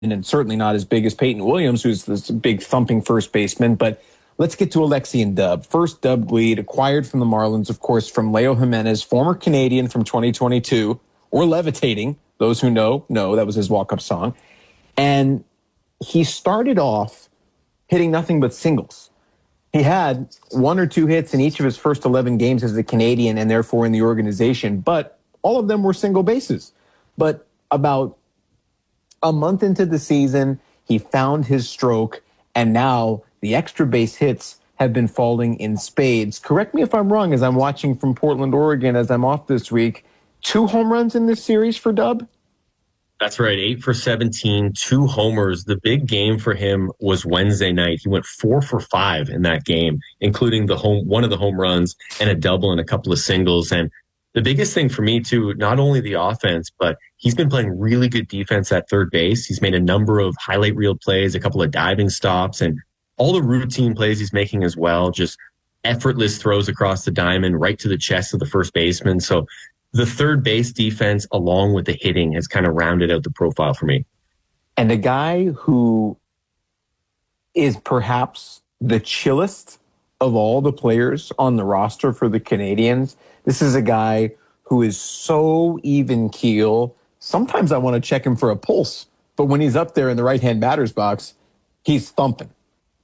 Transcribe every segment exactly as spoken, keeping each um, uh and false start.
and certainly not as big as Peyton Williams, who's this big thumping first baseman. But let's get to Alexi and Dub. First, Dub lead, acquired from the Marlins, of course, from Leo Jimenez, former Canadian from twenty twenty-two, or Levitating. Those who know, know that was his walk-up song. And he started off hitting nothing but singles. He had one or two hits in each of his first eleven games as a Canadian and therefore in the organization, but all of them were single bases. But about a month into the season, he found his stroke, and now the extra base hits have been falling in spades. Correct me if I'm wrong, as I'm watching from Portland, Oregon, as I'm off this week. Two home runs in this series for Dub? That's right. Eight for seventeen, two homers. The big game for him was Wednesday night. He went four for five in that game, including the home, one of the home runs and a double and a couple of singles. And the biggest thing for me too, not only the offense, but he's been playing really good defense at third base. He's made a number of highlight reel plays, a couple of diving stops, and all the routine plays he's making as well. Just effortless throws across the diamond, right to the chest of the first baseman. So the third base defense, along with the hitting, has kind of rounded out the profile for me. And a guy who is perhaps the chillest of all the players on the roster for the Canadians. This is a guy who is so even keel. Sometimes I want to check him for a pulse, but when he's up there in the right-hand batter's box, he's thumping.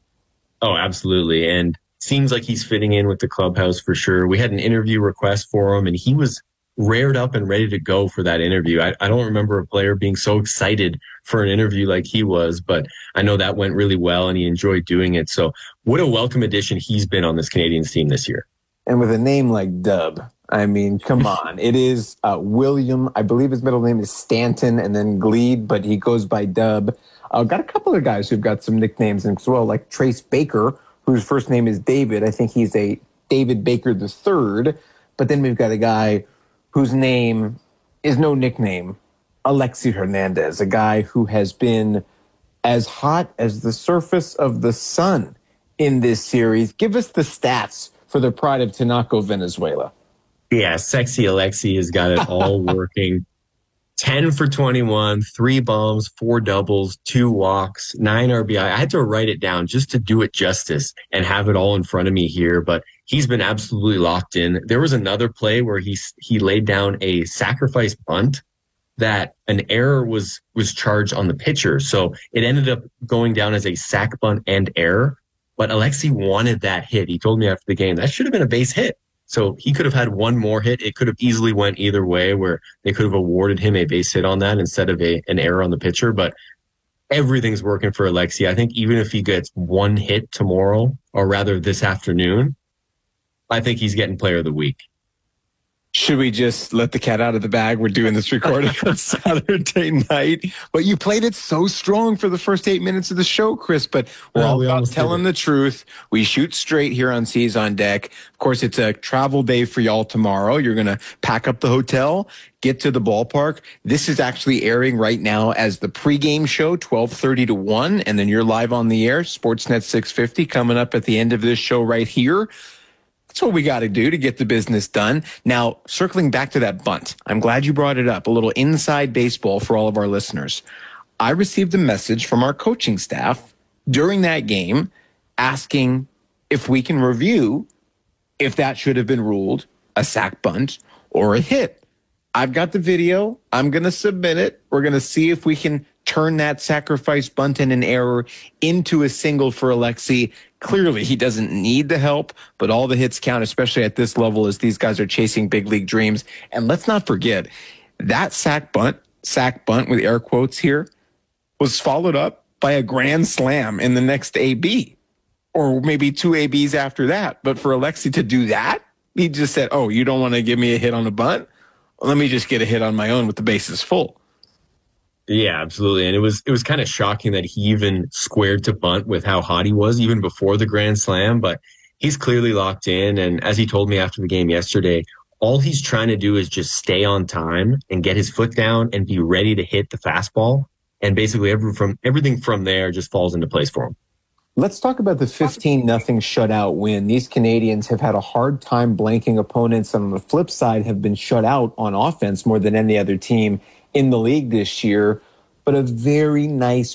Oh, absolutely. And seems like he's fitting in with the clubhouse for sure. We had an interview request for him, and he was rared up and ready to go for that interview. I, I don't remember a player being so excited for an interview like he was, but I know that went really well and he enjoyed doing it. So what a welcome addition he's been on this Canadians team this year. And with a name like Dub, I mean, come on. It is uh, William, I believe his middle name is Stanton, and then Gleed, but he goes by Dub. Uh, got a couple of guys who've got some nicknames as well, like Trace Baker, whose first name is David. I think he's a David Baker the third. But then we've got a guy whose name is no nickname, Alexi Hernandez, a guy who has been as hot as the surface of the sun in this series. Give us the stats for the pride of Tinaco, Venezuela. Yeah, sexy Alexi has got it all working. ten for twenty-one, three bombs, four doubles, two walks, nine R B I. I had to write it down just to do it justice and have it all in front of me here, but he's been absolutely locked in. There was another play where he he laid down a sacrifice bunt that an error was was charged on the pitcher. So it ended up going down as a sac bunt and error, but Alexi wanted that hit. He told me after the game, that should have been a base hit. So he could have had one more hit. It could have easily went either way, where they could have awarded him a base hit on that instead of a an error on the pitcher. But everything's working for Alexi. I think even if he gets one hit tomorrow, or rather this afternoon, I think he's getting player of the week. Should we just let the cat out of the bag? We're doing this recording on Saturday night. But you played it so strong for the first eight minutes of the show, Chris. But we're well, all we about telling the truth. We shoot straight here on C's on Deck. Of course, it's a travel day for y'all tomorrow. You're going to pack up the hotel, get to the ballpark. This is actually airing right now as the pregame show, twelve thirty to one. And then you're live on the air, Sportsnet six fifty, coming up at the end of this show right here. That's what we got to do to get the business done. Now, circling back to that bunt, I'm glad you brought it up. A little inside baseball for all of our listeners. I received a message from our coaching staff during that game asking if we can review if that should have been ruled a sac bunt or a hit. I've got the video. I'm going to submit it. We're going to see if we can turn that sacrifice bunt and an error into a single for Alexi. Clearly, he doesn't need the help, but all the hits count, especially at this level as these guys are chasing big league dreams. And let's not forget, that sac bunt, sac bunt with air quotes here, was followed up by a grand slam in the next A B, or maybe two A Bs after that. But for Alexi to do that, he just said, oh, you don't want to give me a hit on the bunt? Well, let me just get a hit on my own with the bases full. Yeah, absolutely. And it was it was kind of shocking that he even squared to bunt with how hot he was even before the grand slam, but he's clearly locked in. And as he told me after the game yesterday, all he's trying to do is just stay on time and get his foot down and be ready to hit the fastball. And basically every, from everything from there just falls into place for him. Let's talk about the fifteen nothing shutout win. These Canadians have had a hard time blanking opponents, and on the flip side have been shut out on offense more than any other team in the league this year. but a very nice